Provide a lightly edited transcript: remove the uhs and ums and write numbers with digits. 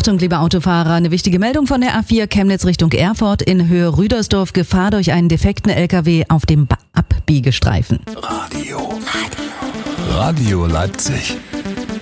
Achtung, liebe Autofahrer, eine wichtige Meldung von der A4 Chemnitz Richtung Erfurt in Höhe Rüdersdorf. Gefahr durch einen defekten LKW auf dem Abbiegestreifen. Radio Leipzig.